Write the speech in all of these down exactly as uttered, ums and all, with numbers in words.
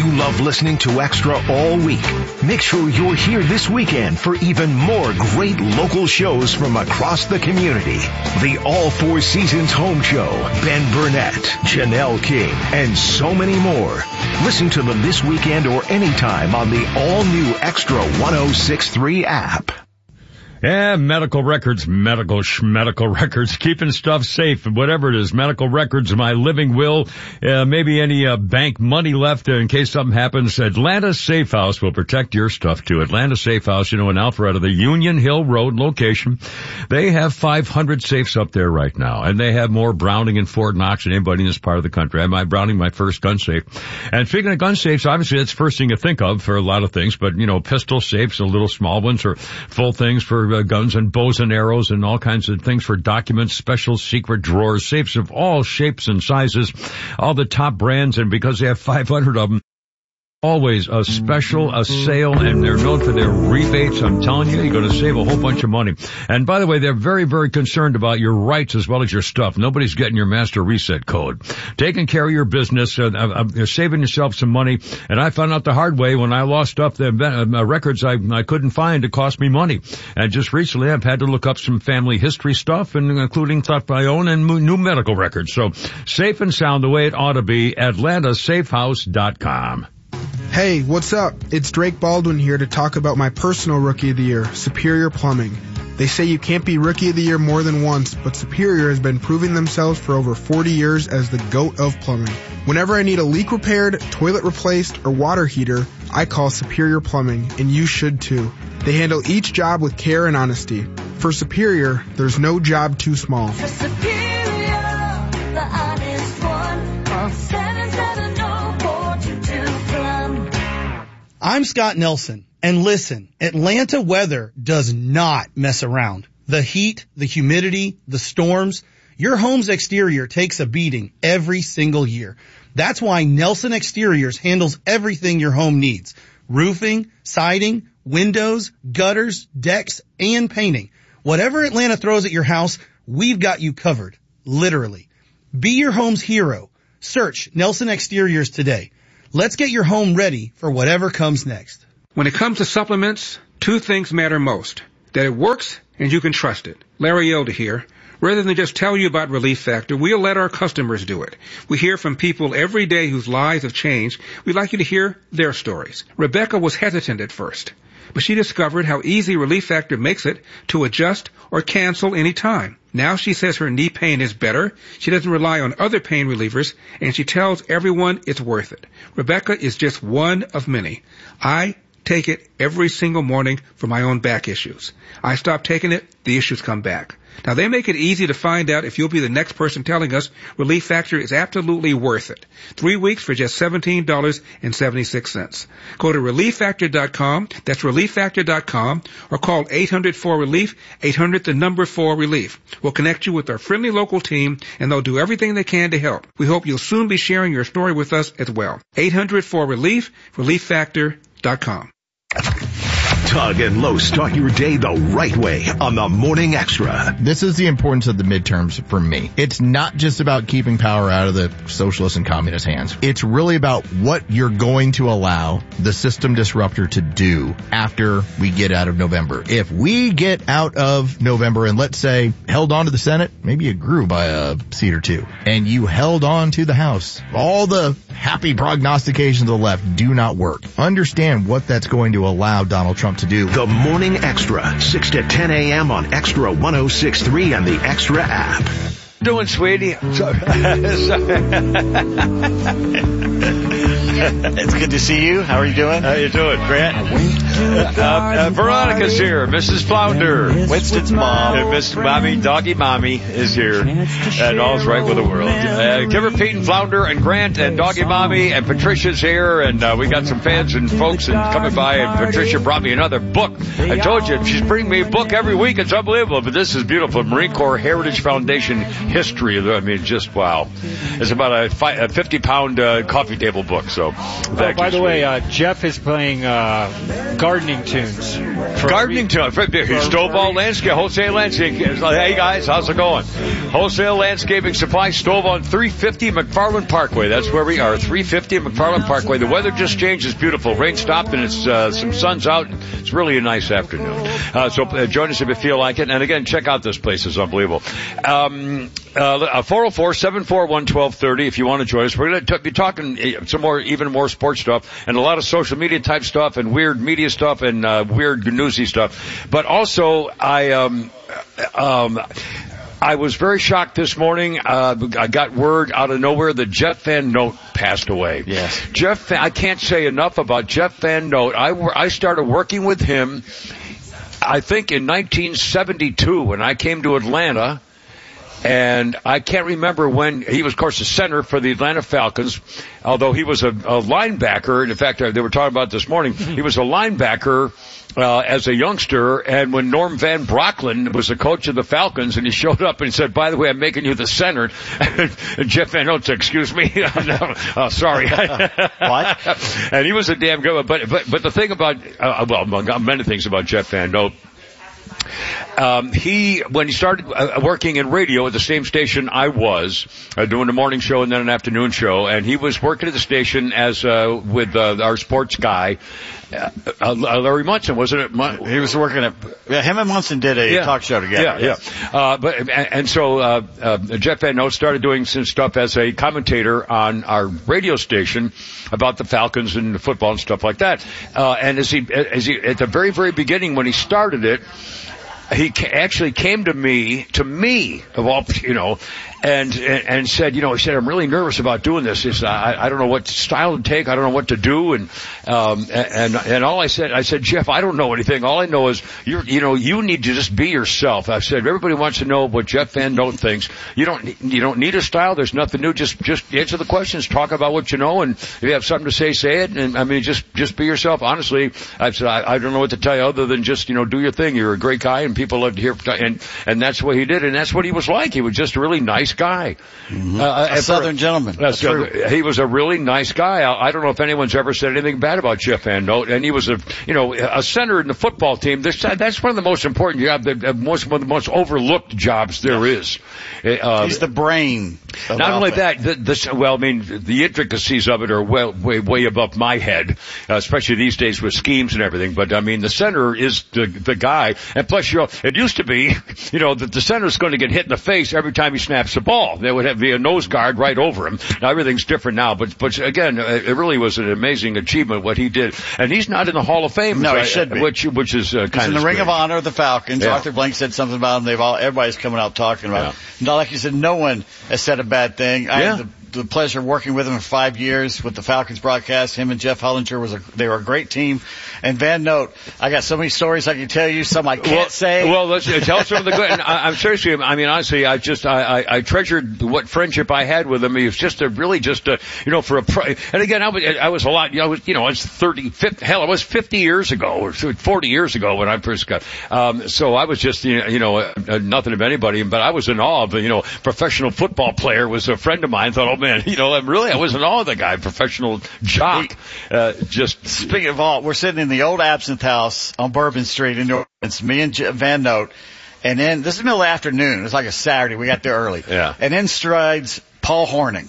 You love listening to Extra all week. Make sure you're here this weekend for even more great local shows from across the community. The All Four Seasons Home Show, Ben Burnett, Janelle King, and so many more. Listen to them this weekend or anytime on the all-new Extra one oh six point three app. Yeah, medical records, medical schmedical records, keeping stuff safe, whatever it is, medical records, my living will, uh, maybe any uh, bank money left in case something happens. Atlanta Safe House will protect your stuff too. Atlanta Safe House, you know, in Alpharetta, the Union Hill Road location, they have five hundred safes up there right now, and they have more Browning and Fort Knox than anybody in this part of the country. I have my Browning, my first gun safe. And speaking of gun safes, obviously that's the first thing you think of for a lot of things, but, you know, pistol safes, the little small ones, or full things for Uh, guns and bows and arrows and all kinds of things for documents, special secret drawers, safes of all shapes and sizes, all the top brands, and because they have five hundred of them, always a special, a sale, and they're known for their rebates. I'm telling you, you're going to save a whole bunch of money. And by the way, they're very, very concerned about your rights as well as your stuff. Nobody's getting your master reset code. Taking care of your business, uh, uh, you're saving yourself some money. And I found out the hard way when I lost stuff, the uh, records I, I couldn't find. It cost me money. And just recently, I've had to look up some family history stuff, and including stuff I own and new medical records. So safe and sound the way it ought to be. Atlanta Safe House dot com. Hey, what's up? It's Drake Baldwin here to talk about my personal Rookie of the Year, Superior Plumbing. They say you can't be Rookie of the Year more than once, but Superior has been proving themselves for over forty years as the GOAT of plumbing. Whenever I need a leak repaired, toilet replaced, or water heater, I call Superior Plumbing, and you should too. They handle each job with care and honesty. For Superior, there's no job too small. For Superior, the honest one, call seven seven zero, four two two, plum. I'm Scott Nelson, and listen, Atlanta weather does not mess around. The heat, the humidity, the storms, your home's exterior takes a beating every single year. That's why Nelson Exteriors handles everything your home needs. Roofing, siding, windows, gutters, decks, and painting. Whatever Atlanta throws at your house, we've got you covered. Literally. Be your home's hero. Search Nelson Exteriors today. Let's get your home ready for whatever comes next. When it comes to supplements, two things matter most. That it works and you can trust it. Larry Elder here. Rather than just tell you about Relief Factor, we'll let our customers do it. We hear from people every day whose lives have changed. We'd like you to hear their stories. Rebecca was hesitant at first, but she discovered how easy Relief Factor makes it to adjust or cancel any time. Now she says her knee pain is better, she doesn't rely on other pain relievers, and she tells everyone it's worth it. Rebecca is just one of many. I take it every single morning for my own back issues. I stop taking it, the issues come back. Now, they make it easy to find out if you'll be the next person telling us Relief Factor is absolutely worth it. Three weeks for just seventeen dollars and seventy-six cents. Go to relief factor dot com, that's relief factor dot com, or call eight hundred four relief, eight hundred the number four relief. We'll connect you with our friendly local team, and they'll do everything they can to help. We hope you'll soon be sharing your story with us as well. eight hundred four relief, relief factor dot com. Tug and Lowe start your day the right way on the Morning Extra. This is the importance of the midterms for me. It's not just about keeping power out of the socialist and communist hands. It's really about what you're going to allow the system disruptor to do after we get out of November. If we get out of November and let's say held on to the Senate, maybe it grew by a seat or two, and you held on to the House, all the happy prognostications of the left do not work. Understand what that's going to allow Donald Trump to do. The Morning Extra, six to ten a.m. on Extra one oh six point three and the Extra app. Doing, sweetie? It's good to see you. How are you doing? How you doing, Grant? Uh, uh, Veronica's here. Missus Flounder. Winston's mom. And Miss Mommy, Doggy Mommy is here. And all's right with the world. Uh, give her Pete and Flounder and Grant and Doggy Mommy and Patricia's here. And uh, we got some fans and folks and coming by. And Patricia brought me another book. I told you, she's bringing me a book every week. It's unbelievable. But this is beautiful. Marine Corps Heritage Foundation history. I mean, just wow. It's about a, fi- a fifty-pound uh, coffee table book. So, Oh, thank by you, the way, sweetie. uh, Jeff is playing uh, gardening tunes. for Gardening re- to Stovall Landscape, Wholesale Landscape. Hey guys, how's it going? Wholesale Landscaping Supply, Stove on three fifty McFarland Parkway. That's where we are, three fifty McFarland Parkway. The weather just changed. It's beautiful. Rain stopped and it's uh, some sun's out. It's really a nice afternoon. Uh, so uh, join us if you feel like it. And again, check out this place. It's unbelievable. Um, uh, four oh four, seven four one, one two three oh if you want to join us. We're going to be talking uh, some more, even more sports stuff and a lot of social media type stuff and weird media stuff and uh, weird newsy stuff. But also, I um, um, I was very shocked this morning. Uh, I got word out of nowhere that Jeff Van Note passed away. Yes. Jeff, I can't say enough about Jeff Van Note. I, I started working with him, I think, in nineteen seventy-two when I came to Atlanta. And I can't remember when he was, of course, the center for the Atlanta Falcons, although he was a, a linebacker. In fact, they were talking about it this morning. He was a linebacker uh, as a youngster, and when Norm Van Brocklin was the coach of the Falcons, and he showed up and he said, "By the way, I'm making you the center," and Jeff Van Note said, "Excuse me, no, oh, sorry." What? And he was a damn good one. But but but the thing about uh, well, among many things about Jeff Van Note. Um, he, when he started uh, working in radio at the same station I was, uh, doing a morning show and then an afternoon show, and he was working at the station as, uh, with, uh, our sports guy, uh, uh, Larry Munson, wasn't it? Mun- He was working at, yeah, him and Munson did a yeah. talk show together. Yeah, yes. yeah. Uh, but, and, and so, uh, uh, Jeff Van Note started doing some stuff as a commentator on our radio station about the Falcons and the football and stuff like that. Uh, and as he, as he, at the very, very beginning when he started it, he ca- actually came to me, to me, of all, you know, and, and, and said, you know, he said, "I'm really nervous about doing this. He said, I, I don't know what style to take. I don't know what to do. And, um, and, and all I said, I said, "Jeff, I don't know anything. All I know is you're, you know, you need to just be yourself." I said, "Everybody wants to know what Jeff Van Note thinks. You don't, you don't need a style. There's nothing new. Just, just answer the questions, talk about what you know. And if you have something to say, say it. And I mean, just, just be yourself." Honestly, I said, I, I don't know what to tell you other than just, you know, do your thing. You're a great guy and people love to hear, and, and that's what he did. And that's what he was like. He was just a really nice guy. Mm-hmm. Uh, a Southern gentleman. That's true. He was a really nice guy. I, I don't know if anyone's ever said anything bad about Jeff Van Note. And he was a, you know, a center in the football team. There's, that's one of the most important jobs, the most, one of the most overlooked jobs there is. Uh, He's the brain. Not only that, the, this, well, I mean, the intricacies of it are well, way, way above my head, uh, especially these days with schemes and everything. But I mean, the center is the, the guy. And plus, you know, it used to be, you know, that the center's going to get hit in the face every time he snaps the ball. There would have be a nose guard right over him. Now everything's different now, but, but again, it really was an amazing achievement what he did. And he's not in the Hall of Fame. No, he uh, should be. Which, which is, uh, kind He's of in the strange. Ring of Honor of the Falcons. Yeah. Arthur Blank said something about him. They've all, everybody's coming out talking about Yeah. it. Not like you said, no one has said a bad thing. I Yeah. had the, the pleasure of working with him for five years with the Falcons broadcast. Him and Jeff Hollinger was a, they were a great team. And Van Note, I got so many stories I can tell you, some I can't well, say. Well, let's uh, tell some of the good. And I, I'm seriously, I mean, honestly, I just, I, I, I treasured what friendship I had with him. He was just a really just a, you know, for a, pro- and again, I was, I was a lot, I was, you know, I was thirty, fifty, hell, I was fifty years ago or forty years ago when I first got, um, so I was just, you know, uh, nothing of anybody, but I was in awe of, you know, professional football player was a friend of mine. Thought, oh man, you know, I'm really, I was in awe of the guy, professional jock, uh, just. Speaking of all, we're sitting in the old Absinthe House on Bourbon Street in New Orleans, me and J- Van Note, and then, this is the middle of the afternoon, it was like a Saturday, we got there early. Yeah. And in strides Paul Hornung.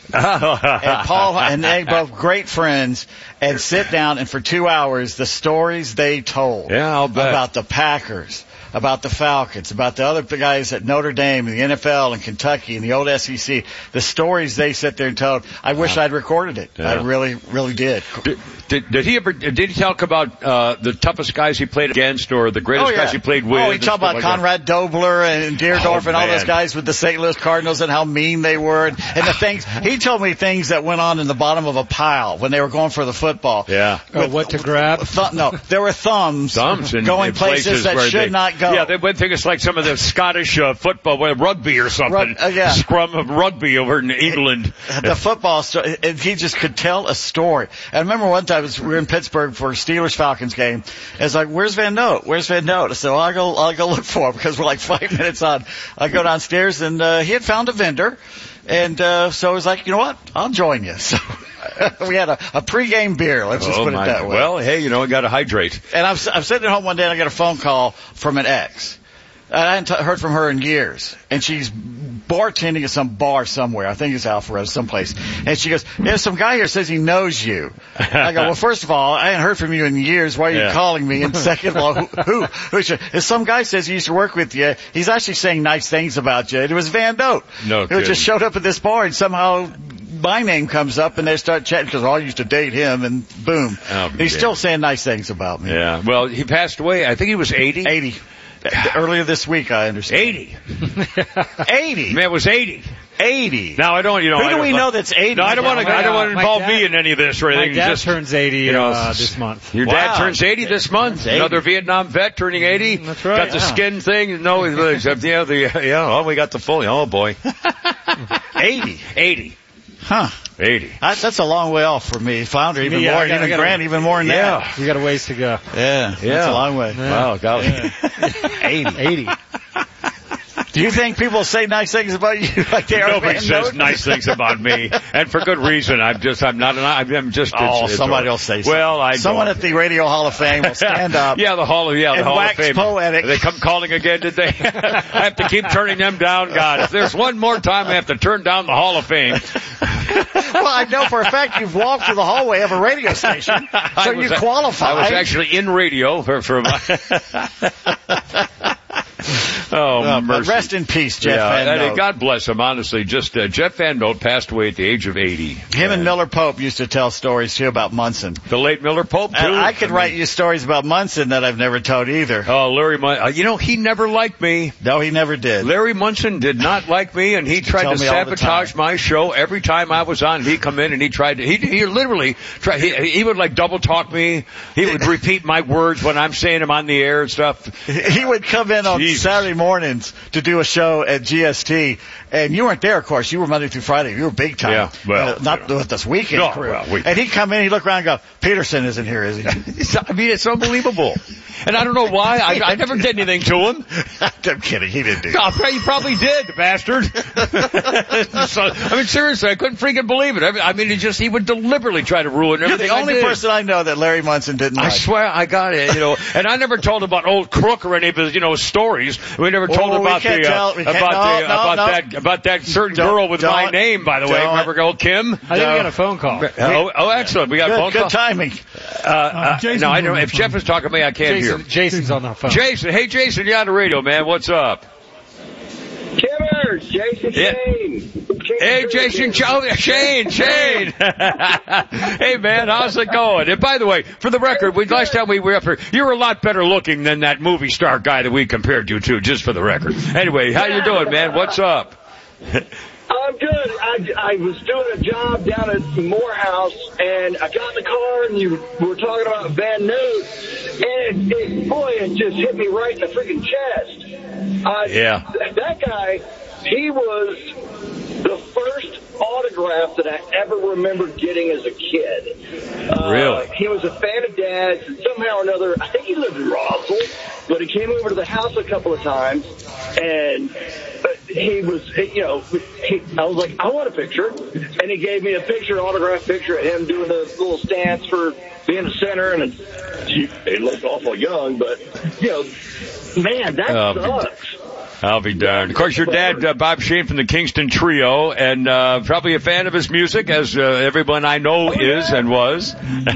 and Paul, and they both great friends, and sit down, and for two hours, the stories they told Yeah, I'll bet. about the Packers, about the Falcons, about the other guys at Notre Dame and the N F L and Kentucky and the old S E C, the stories they sit there and told. I wish I'd recorded it. Yeah. I really, really did. Did, did, did he ever, did he talk about, uh, the toughest guys he played against or the greatest Oh, yeah. guys he played with? Oh, he and talked stuff about like that? Conrad Dobler and Deerdorf Oh, and all those man. guys with the Saint Louis Cardinals and how mean they were and, and the things. He told me things that went on in the bottom of a pile when they were going for the football. Yeah. Oh, what to grab? Th- no, there were thumbs, Thumbs in, going in places, that where should they, not go. Yeah, they went think it's like some of the Scottish uh, football, well, rugby or something. Rug- uh, yeah. Scrum of rugby over in England. The football story, and he just could tell a story. I remember one time we were in Pittsburgh for a Steelers Falcons game. And it's like, "Where's Van Note? Where's Van Note?" So I'll go, I'll go look for him because we're like five minutes on. I go downstairs and uh, he had found a vendor, and uh, so I was like, "You know what? I'll join you." So we had a, a pregame beer. Let's just oh put it my. that way. Well, hey, you know, I got to hydrate. And I'm, I'm sitting at home one day and I get a phone call from an ex. And I hadn't t- heard from her in years. And she's bartending at some bar somewhere. I think it's Alpharetta, someplace. And she goes, there's some guy here says he knows you. I go, well, first of all, I hadn't heard from you in years. Why are you Yeah. calling me? And second of all, who, who, who should, if some guy says he used to work with you, he's actually saying nice things about you. It was Van Dote. No Who kidding. just showed up at this bar and somehow my name comes up and they start chatting because I used to date him and boom. Oh, he's yeah. still saying nice things about me. Yeah. Well, he passed away. I think he was eighty. eighty. Earlier this week, I understand. eighty. eighty. Man, it was eighty. eighty. Now I don't, you know. Who I do don't- we know that's eighty? No, I don't want to. I don't want to My involve dad- me in any of this or My anything. dad Just, turns eighty you know, uh, this month. Your Wow. dad turns eighty this month. eighty. Another Vietnam vet turning eighty. That's right. Got the Yeah. skin thing. No, except yeah, the yeah. Oh, we got the full. Oh boy, eighty. eighty, Huh. eighty. That, that's a long way off for me. Flounder, even Yeah, more. I gotta- even I gotta- Grant, even more than Yeah. You got a ways to go. that. Yeah. Yeah. That's a long way. Wow, golly. eighty. eighty. Do you think people say nice things about you like they are Nobody Van says Note? nice things about me, and for good reason. I'm just, I'm not, an, I'm just. Oh, it's- it's somebody all- will say something. Well, I Someone don't. at the Radio Hall of Fame will stand up. Yeah, the Hall of yeah, the and Hall wax of Fame. poetic. They come calling again, did they? I have to keep turning them down. God, if there's one more time I have to turn down the Hall of Fame. Well, I know for a fact you've walked through the hallway of a radio station, so I was- you qualify. I was actually in radio for, for my. Oh, Uh, but mercy. rest in peace, Jeff yeah, Van and, uh, Note. God bless him, honestly. Just, uh, Jeff Van Note passed away at the age of eighty. Him and Miller Pope used to tell stories too about Munson. The late Miller Pope, too. And I could mean- write you stories about Munson that I've never told either. Oh, Larry Munson. Uh, you know, he never liked me. No, he never did. Larry Munson did not like me, and he tried tell to me all the sabotage time. my show every time I was on. He'd come in and he tried to. He, he literally tried. He, he would like double talk me. He would repeat my words when I'm saying them on the air and stuff. He would come in on Jesus. Saturday mornings to do a show at G S T, and you weren't there, of course. You were Monday through Friday. You were big time. Yeah, well, Uh, not you know. with this weekend No, crew. well, we- and he'd come in, he'd look around and go, Peterson isn't here, is he? I mean, it's unbelievable. And I don't know why. I, I never did anything to him. I'm kidding. He didn't do No, that. you probably did, bastard. So, I mean, seriously, I couldn't freaking believe it. I mean, I mean, he just, he would deliberately try to ruin You're everything the only I did. person I know that Larry Munson didn't I like. swear I got it, you know, and I never told about Old Crook or any of his, you know, stories. We never told Oh, we about can't the, uh, tell- we about can't- no, the, no, about no. that, about that certain Don't- girl with my don't- name, by the way. don't. Remember old Kim? I think we got a phone call. Oh, oh, excellent. We got a Good, phone good call. timing. Uh, uh, Jason's no, I on don't, the if phone. Jeff is talking to me, I can't Jason, hear. Jason's on the phone. Jason, hey Jason, you're on the radio, man. What's up? Kimmer, Jason Yeah. Shane. Hey, Jason, Ch- Shane, Shane. Hey, man, how's it going? And by the way, for the record, we, last time we were up here, you were a lot better looking than that movie star guy that we compared you to, just for the record. Anyway, how you doing, man? What's up? I'm good. I, I was doing a job down at Morehouse, and I got in the car, and you were talking about Van Note, and it, boy, it just hit me right in the freaking chest. Uh, Yeah. th- That guy, he was the first autograph that I ever remember getting as a kid. Uh, Really? He was a fan of Dad's, and somehow or another, I think he lived in Roswell, but he came over to the house a couple of times, and uh, he was, you know, he, I was like, I want a picture, and he gave me a picture, autograph picture of him doing the little stance for being a center, and he, he looked awful young, but, you know, man, that Um, sucks. I'll be darned. Of course, your dad, uh, Bob Shane from the Kingston Trio, and uh, probably a fan of his music, as uh, everyone I know is and was.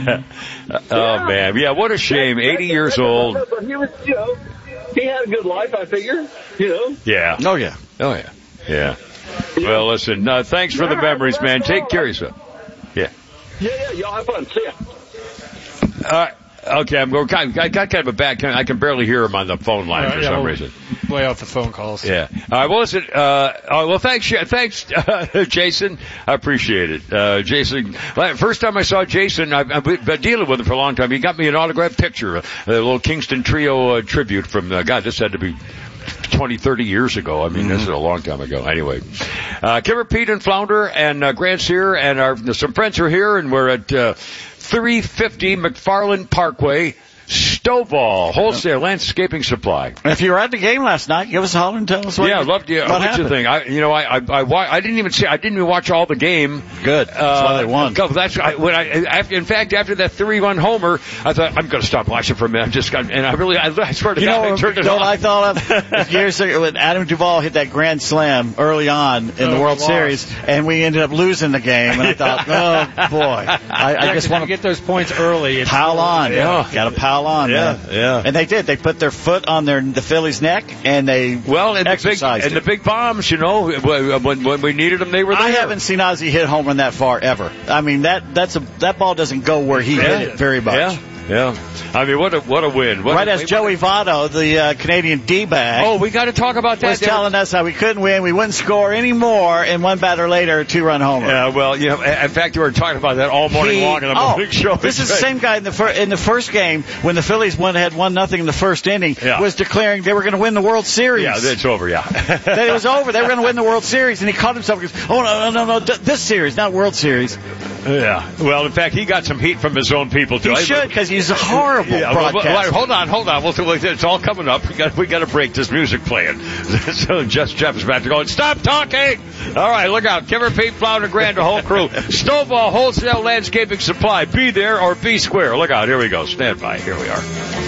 Oh, man. Yeah, what a shame. eighty years old. But he was, you know, he had a good life, I figure, you know. Yeah. Oh, yeah. Oh, yeah. Yeah. Well, listen, uh, thanks for the memories, man. Take care of yourself. Yeah. Yeah, yeah, y'all have fun. See ya. All right. Okay, I'm going. I got kind of a bad. I can barely hear him on the phone line Uh, for yeah, some we'll reason. Play out the phone calls. Yeah. All right. Well, listen. Uh, oh, well, thanks, thanks, uh, Jason. I appreciate it. Uh, Jason. First time I saw Jason, I've, I've been dealing with him for a long time. He got me an autographed picture, a, a little Kingston Trio uh, tribute from. Uh, God, this had to be twenty, thirty years ago. I mean, mm-hmm. This is a long time ago. Anyway, uh, Kimmer, Pete, and Flounder, and uh, Grant's here, and our some friends are here, and we're at uh, three fifty McFarland Parkway. Stovall, wholesale landscaping supply. If you were at the game last night, give us a holler and tell us what Yeah, I you, loved you. what What's happened. the thing? I, you know, I, I, I, wa- I didn't even see, I didn't even watch all the game. Good. That's Uh, why they won. go- That's I, when I, after, in fact, after that three-run homer, I thought I'm going to stop watching for a minute. I just got, and I really, I, I swear to You God, know, I turned it know off. what I thought of years ago when Adam Duvall hit that grand slam early on in Oh, the World we lost. Series, and we ended up losing the game. And I thought, oh boy, I, I just want to get those points early. It's pile on. Yeah. Got to pile on. Yeah, man. yeah. And they did. They put their foot on their the Phillies' neck, and they Well, and the big exercised and it. the big bombs, you know, when when we needed them, they were there. I haven't seen Ozzie hit home run that far ever. I mean that that's a that ball doesn't go where he Yeah. hit it very much. Yeah, yeah. I mean, what a what a win! What Right a, as Joey Votto, the uh, Canadian D-bag, Oh, we got to talk about that. was There- telling us how we couldn't win, we wouldn't score any more, and one batter later, a two-run homer. Yeah, well, you know, in fact, you were talking about that all morning He- long on the oh, big show. This is the same guy in the fir- in the first game when the Phillies went had one nothing in the first inning. Yeah. Was declaring they were going to win the World Series. Yeah, it's over. Yeah, that it was over. They were going to win the World Series, and he caught himself. Because, oh no, no, no, no! th- This series, not World Series. Yeah. Well, in fact, he got some heat from his own people too. He should because he's a horrible Yeah, well, broadcaster. well, hold on, hold on. We'll, it's all coming up. We got we got to break this music playing. So just Jeff is back to go. Stop talking. All right, look out. Kimmer, Pete, Flounder, Grand, the whole crew. Stovall Wholesale Landscaping Supply. Be there or be square. Look out. Here we go. Stand by. Here we are.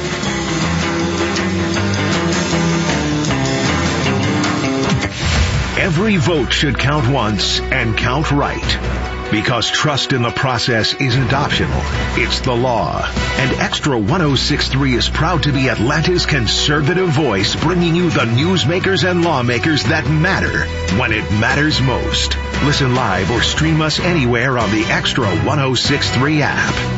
Every vote should count once and count right. Because trust in the process isn't optional, it's the law. And Extra one oh six point three is proud to be Atlanta's conservative voice, bringing you the newsmakers and lawmakers that matter when it matters most. Listen live or stream us anywhere on the Extra one oh six point three app.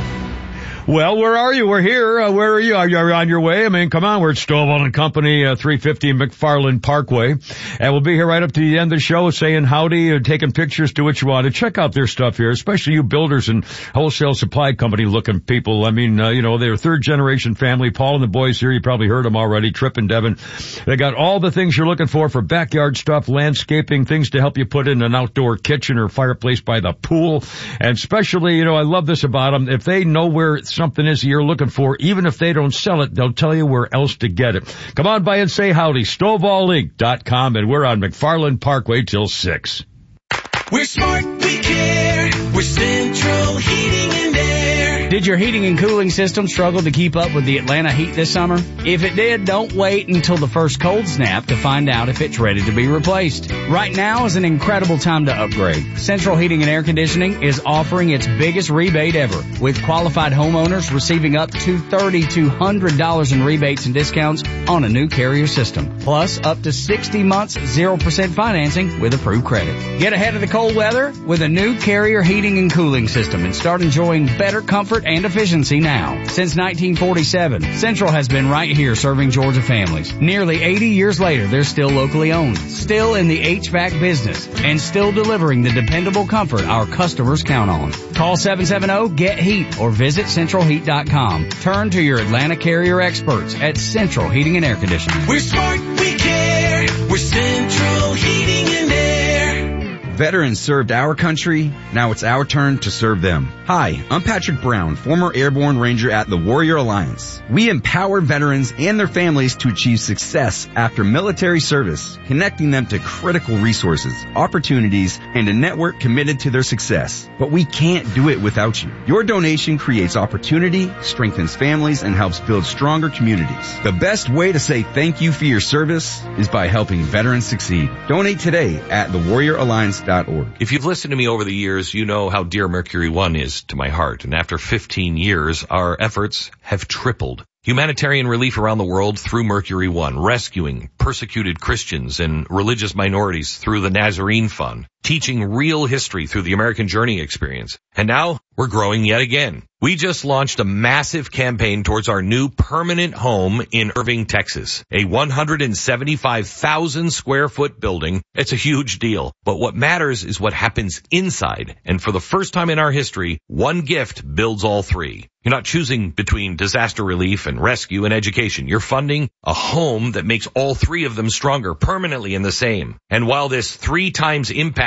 Well, where are you? We're here. Uh, where are you? Are you on your way? I mean, come on. We're at Stovall and Company, uh, three fifty McFarland Parkway. And we'll be here right up to the end of the show saying howdy and taking pictures, do what you want. And check out their stuff here, especially you builders and wholesale supply company looking people. I mean, uh, you know, they're a third generation family. Paul and the boys here, you probably heard them already, Trip and Devin. They got all the things you're looking for for backyard stuff, landscaping, things to help you put in an outdoor kitchen or fireplace by the pool. And especially, you know, I love this about them. If they know where something is you're looking for, even if they don't sell it, they'll tell you where else to get it. Come on by and say howdy. Stovall Inc dot com, and we're on McFarland Parkway till six. We're smart, we care. We're Central Heating and Air. Did your heating and cooling system struggle to keep up with the Atlanta heat this summer? If it did, don't wait until the first cold snap to find out if it's ready to be replaced. Right now is an incredible time to upgrade. Central Heating and Air Conditioning is offering its biggest rebate ever, with qualified homeowners receiving up to three thousand two hundred dollars in rebates and discounts on a new Carrier system, plus up to sixty months zero percent financing with approved credit. Get ahead of the cold weather with a new Carrier heating and cooling system and start enjoying better comfort and efficiency now. Since nineteen forty-seven, Central has been right here serving Georgia families. Nearly eighty years later, they're still locally owned, still in the H V A C business, and still delivering the dependable comfort our customers count on. Call seven seven zero, G E T HEAT or visit central heat dot com. Turn to your Atlanta Carrier experts at Central Heating and Air Conditioning. We're smart, we care. We're Central Heating and Air. Veterans served our country. Now it's our turn to serve them. Hi, I'm Patrick Brown, former Airborne Ranger at the Warrior Alliance. We empower veterans and their families to achieve success after military service, connecting them to critical resources, opportunities, and a network committed to their success. But we can't do it without you. Your donation creates opportunity, strengthens families, and helps build stronger communities. The best way to say thank you for your service is by helping veterans succeed. Donate today at the warrior alliance dot org. If you've listened to me over the years, you know how dear Mercury One is to my heart. And after fifteen years, our efforts have tripled. Humanitarian relief around the world through Mercury One, rescuing persecuted Christians and religious minorities through the Nazarene Fund, teaching real history through the American Journey experience. And now we're growing yet again. We just launched a massive campaign towards our new permanent home in Irving, Texas, a one hundred seventy-five thousand square foot building. It's a huge deal, but what matters is what happens inside. And for the first time in our history, one gift builds all three. You're not choosing between disaster relief and rescue and education. You're funding a home that makes all three of them stronger, permanently in the same. And while this three times impact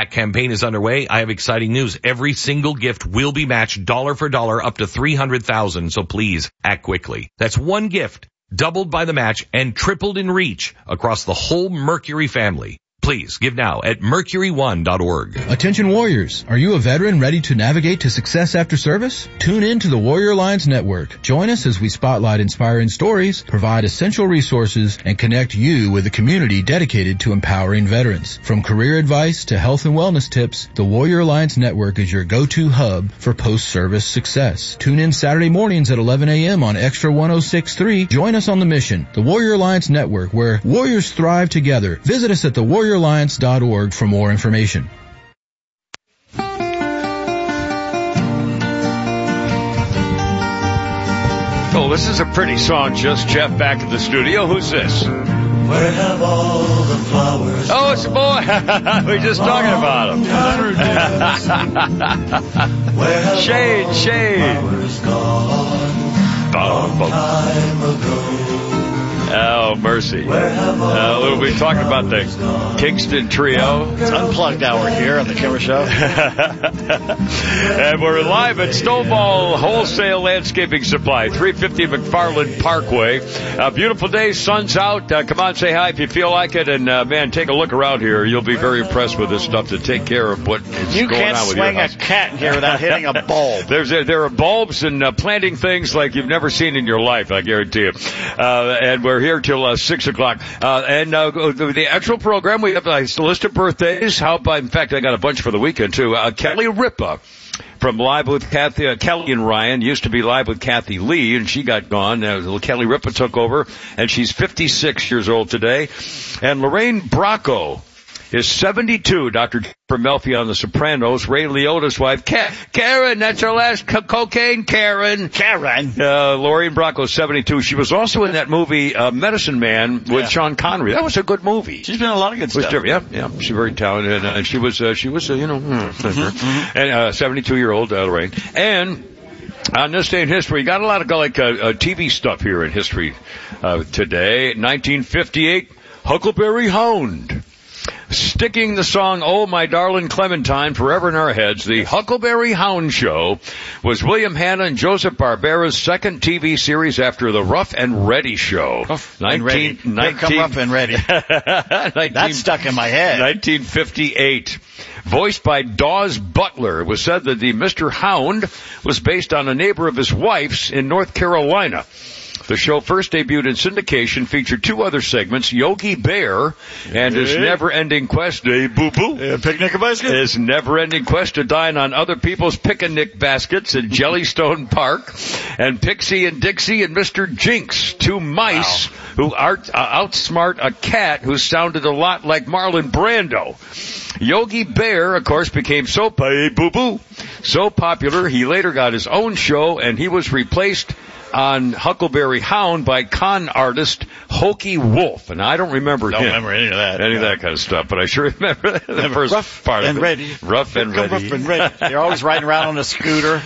Back campaign is underway. I have exciting news. Every single gift will be matched dollar for dollar up to three hundred thousand dollars, so please act quickly. That's one gift, doubled by the match, and tripled in reach across the whole Mercury family. Please give now at mercury one dot org. Attention Warriors, are you a veteran ready to navigate to success after service? Tune in to the Warrior Alliance Network. Join us as we spotlight inspiring stories, provide essential resources, and connect you with a community dedicated to empowering veterans. From career advice to health and wellness tips, the Warrior Alliance Network is your go-to hub for post-service success. Tune in Saturday mornings at eleven a.m. on Extra one oh six point three. Join us on the mission, the Warrior Alliance Network, where warriors thrive together. Visit us at the warrior alliance dot org for more information. Oh, this is a pretty song. Just Jeff back at the studio. Who's this? Where have all the flowers Oh, it's a boy. We were just talking about him. Where have Shade, all shade. the flowers gone? Bum, bum. Time ago. Oh, mercy. Uh, we'll be talking about the Kingston Trio. It's Unplugged Hour here on the Kimmer Show. And we're live at Stonewall Wholesale Landscaping Supply, three fifty McFarland Parkway. A beautiful day, sun's out. Uh, come on, say hi if you feel like it. And, uh, man, take a look around here. You'll be very impressed with this stuff to take care of what is You going can't on with your swing a house. cat in here without hitting a bulb. There's a, there are bulbs and uh, planting things like you've never seen in your life, I guarantee you. Uh, and we're here till uh, six o'clock. Uh, and uh, the, the actual program, we have a list of birthdays. How about, in fact, I got a bunch for the weekend, too. Uh, Kelly Ripa from Live with Kathy, uh, Kelly and Ryan used to be Live with Kathy Lee, and she got gone. Uh, Kelly Ripa took over, and she's fifty-six years old today. And Lorraine Bracco is seventy-two. Doctor from Melfi on The Sopranos. Ray Liotta's wife. Ka- Karen, that's her last co- cocaine, Karen. Karen. Uh, Lorraine Bracco, seventy-two. She was also in that movie, uh, Medicine Man with Yeah. Sean Connery. That was a good movie. She's been in a lot of good Was stuff. different. Yeah, yeah. She's very talented. And uh, she was, uh, she was, uh, you know, mm, and uh, seventy-two-year-old uh, Lorraine. And on this day in history, got a lot of like uh, uh, T V stuff here in history uh, today. nineteen fifty-eight, Huckleberry Hound. Sticking the song, Oh, My Darling Clementine, forever in our heads, the Huckleberry Hound Show was William Hanna and Joseph Barbera's second T V series after the Rough and Ready Show. Rough and Ready. Here come Rough and Ready. nineteen, That's stuck in my head. nineteen fifty-eight. Voiced by Dawes Butler, it was said that the Mister Hound was based on a neighbor of his wife's in North Carolina. The show first debuted in syndication, featured two other segments, Yogi Bear and his never-ending quest, hey, boo-boo, Uh, picnic basket? his never-ending quest to dine on other people's picnic baskets in Jellystone Park, and Pixie and Dixie and Mister Jinx, two mice who art, uh, outsmart a cat who sounded a lot like Marlon Brando. Yogi Bear, of course, became so, hey, boo-boo, so popular, he later got his own show, and he was replaced on Huckleberry Hound by con artist Hokey Wolf. And I don't remember Don't him. remember any of that. Any of No. that kind of stuff, but I sure remember the first Rough part and of it. Ready. Rough and Here come ready. Rough and Ready. They're always riding around on a scooter.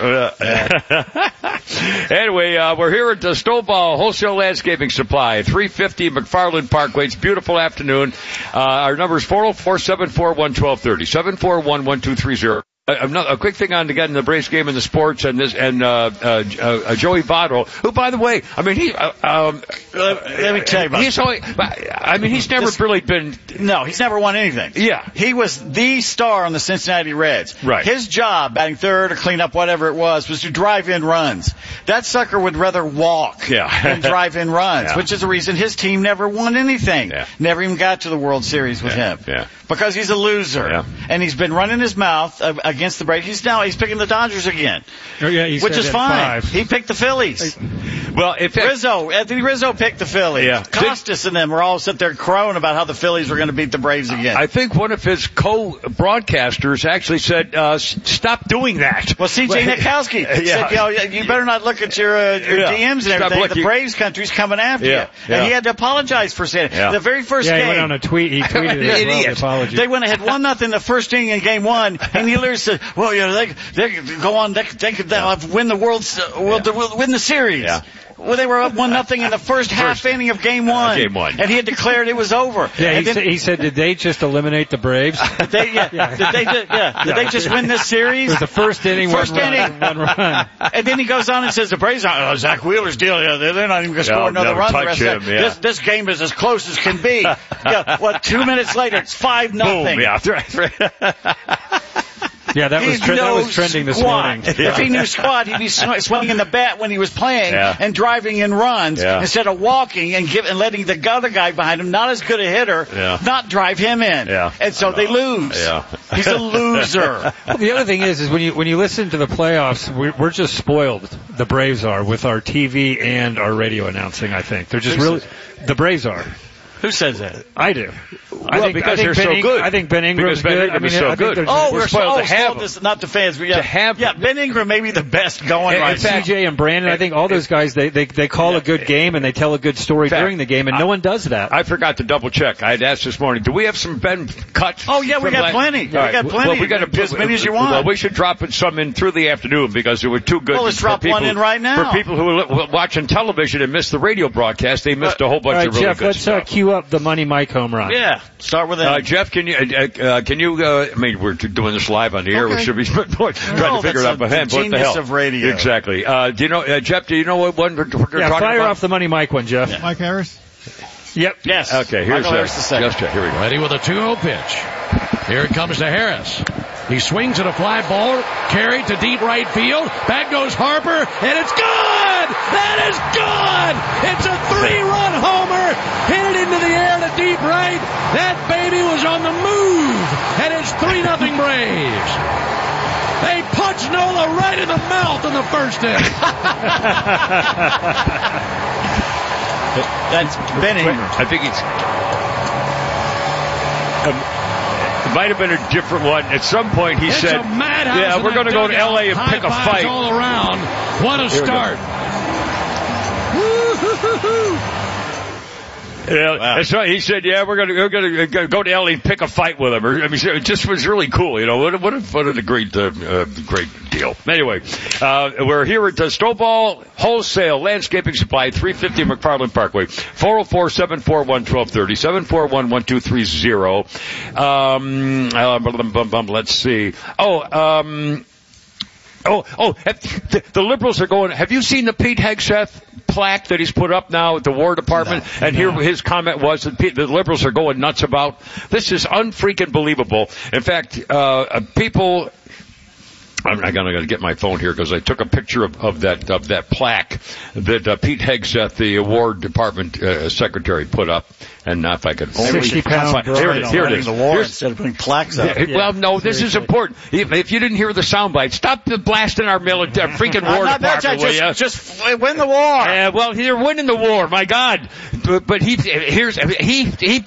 Anyway, uh, we're here at the Stonewall Wholesale Landscaping Supply, three fifty McFarland Parkway. It's a beautiful afternoon. Uh, our number is four oh four, seven four one, one two three oh, seven four one, one two three oh. A, a quick thing on to get in the Braves game and the sports and this and uh, uh, uh Joey Votto, who, by the way, I mean he, uh, um, Let, let me tell you about he's only, I mean he's never This- really been. No, he's never won anything. Yeah. He was the star on the Cincinnati Reds. Right. His job, batting third or clean up whatever it was, was to drive in runs. That sucker would rather walk Yeah. than drive in runs, Yeah. which is the reason his team never won anything. Yeah. Never even got to the World Series with Yeah. him. Yeah. Because he's a loser. Yeah. And he's been running his mouth uh, against the Braves. He's now, he's picking the Dodgers again. Oh, yeah, he Which said is at fine. five. He picked the Phillies. Well, if it, Rizzo, Anthony Rizzo picked the Phillies. Yeah. Costas and them were all sit there crowing about how the Phillies were going to beat the Braves again. I think one of his co-broadcasters actually said, uh, s- stop doing that. Well, C J Nikowski Yeah. said, you know, you better not look at your, uh, your Yeah. D Ms and Stop everything. looking. The Braves country's coming after Yeah. you. Yeah. And he had to apologize for saying it. Yeah. The very first Yeah, he game. went on a tweet. He tweeted it as well, the Idiot. apology. They went ahead one nothing the first inning in game one, and he literally said, "Well, you know, they they could go on, they could, they could they'll have win the world, uh, world, Yeah. they'll win the series." Yeah. Well, they were up one nothing in the first half inning of game one. Game one. And he had declared it was over. Yeah, he, and then, said, he said, did they just eliminate the Braves? Did they, yeah, yeah. Did they, did, yeah. Did they just win this series? It was the first inning, first one inning. run, one run. And then he goes on and says the Braves aren't, oh, Zach Wheeler's deal, yeah, they're not even going to score Yeah, another never run the touch rest him, of the yeah. this, this game is as close as can be. Yeah, what, two minutes later, it's five nothing. Boom, yeah. Yeah, that was, tre- that was trending this morning. If he knew squat, he'd be sw- swinging the bat when he was playing Yeah. and driving in runs Yeah. instead of walking and give, and letting the other guy behind him, not as good a hitter, Yeah. not drive him in. Yeah. And so they lose. Yeah. He's a loser. Well, the other thing is, is when you when you listen to the playoffs, we're, we're just spoiled. The Braves are with our T V and our radio announcing. I think they're just Who really says- the Braves are. Who says that? I do. Well, I think, because I think they're Ben so Ing- good. I think Ben Ingram's Because Ben good. Ingram I is mean, so I think good. they're just- Oh, We're we're spoiled so, to have oh, him. this, not the fans. But yeah, To have yeah, them. Ben Ingram may be the best going And, right and now. C J and Brandon, I think all those guys, they, they, they call a good game and they tell a good story fact, during the game, and no one does that. I forgot to double check. I had asked this morning, do we have some Ben cuts? Oh, yeah, we from got last- plenty. We All right. got plenty. Well, we got to As many as you want. Well, we should drop it some in through the afternoon because they were too good. Well, let's for drop people, one in right now. For people who are watching television and missed the radio broadcast, they missed a whole bunch All right, of really Jeff, good let's uh, stuff. cue up the Money Mike home run. Yeah, start with that. Uh, Jeff, can you, uh, uh, can you, uh, I mean, we're doing this live on the air. We Okay. should be trying No, to figure it out that's the behind. What the genius hell? of radio. Exactly. Uh, do you know, uh, Jeff, do you know what one we're, we're Yeah, talking fire about? off the Money Mike one, Jeff. Mike Harris? Yep. Yes. Okay, here's Michael uh, Harris the second. just check. Here we go. Ready with a two oh pitch. Here it comes to Harris. He swings at a fly ball, carried to deep right field. Back goes Harper, and it's good! That is good! It's a three-run homer, hit it into the air to deep right. That baby was on the move, and it's three nothing Braves. They punched Nola right in the mouth in the first inning. That's Ben Ingram. I think it's. Um, it might have been a different one. At some point, he It's said, a madhouse "Yeah, in we're that going to go to dugout. L A and High pick a fives fight." all around. What a Here we go. start! Yeah, Wow. that's right. He said, "Yeah, we're going to we're going to go to L A and pick a fight with him." Or, I mean, it just was really cool. You know, what a, what a, what a great uh, uh, great deal. Anyway, uh, we're here at uh, Snowball Wholesale Landscaping Supply, three fifty McFarland Parkway, four oh four, seven four one, one two three oh, seven four one, one two three oh. Um, uh, bum, bum, bum, let's see. Oh, um. Oh, oh, the, the liberals are going, have you seen the Pete Hegseth plaque that he's put up now at the War Department? No, and no. here his comment was that Pete, the liberals are going nuts about. This is unfreaking believable. In fact, uh, people, I'm not going to get my phone here because I took a picture of, of that of that plaque that uh, Pete Hegseth, the War Department uh, secretary, put up. And now if I could, sixty pound here it is. Here it is. The war Here's- instead of putting plaques up. yeah, well, no, this is important. If, if you didn't hear the soundbite, stop the blasting our military, freaking I'm War not that Department, will just, ya? just win the war. Uh, well, they're winning the war, my God. But, but he, here's, he, he